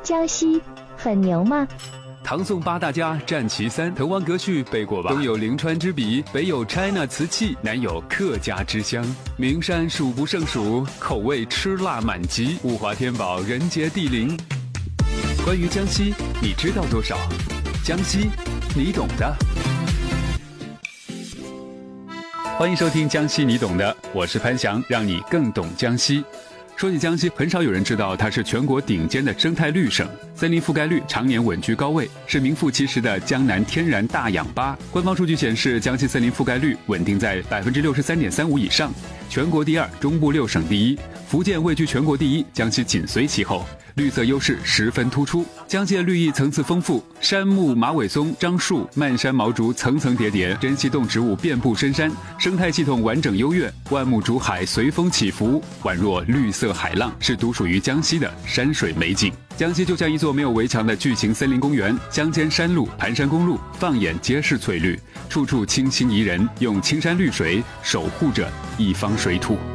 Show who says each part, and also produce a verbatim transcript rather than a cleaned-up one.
Speaker 1: 江西很牛吗？
Speaker 2: 唐宋八大家占其三，滕王阁序背过吧？东有临川之笔，北有 China 瓷器，南有客家之乡。名山数不胜数，口味吃辣满级，物华天宝，人杰地灵。关于江西，你知道多少？江西，你懂的。欢迎收听江西你懂的，我是潘翔，让你更懂江西。说起江西，很少有人知道它是全国顶尖的生态绿省，森林覆盖率常年稳居高位，是名副其实的江南天然大氧吧。官方数据显示，江西森林覆盖率稳定在 百分之六十三点三五 以上，全国第二，中部六省第一，福建位居全国第一，江西紧随其后，绿色优势十分突出。江西的绿意层次丰富，杉木、马尾松、樟树、漫山毛竹层层叠叠，珍稀动植物遍布深山，生态系统完整优越，万木竹海随风起伏，宛若绿色海浪，是独属于江西的山水美景。江西就像一座没有围墙的巨型森林公园，乡间山路、盘山公路放眼皆是翠绿，处处清新宜人，用青山绿水守护着一方水土。